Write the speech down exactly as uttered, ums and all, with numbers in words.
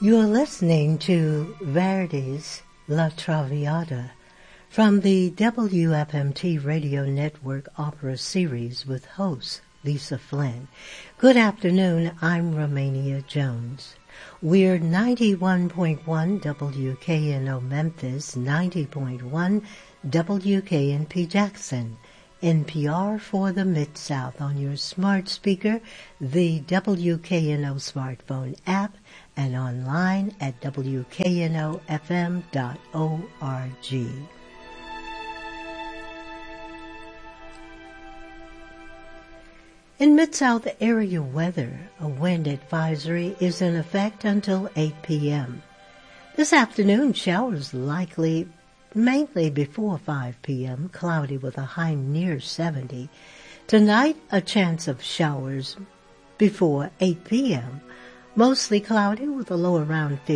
You're listening to Verdi's La Traviata from the W F M T Radio Network Opera Series with host Lisa Flynn. Good afternoon, I'm Romania Jones. We're ninety-one point one W K N O Memphis, ninety point one W K N P Jackson, N P R for the Mid-South on your smart speaker, the W K N O smartphone app, and online at W K N O F M dot org. In Mid-South area weather, a wind advisory is in effect until eight p.m. This afternoon, showers likely mainly before five p.m., cloudy with a high near seventy. Tonight, a chance of showers before eight p.m., mostly cloudy with a low around fifty.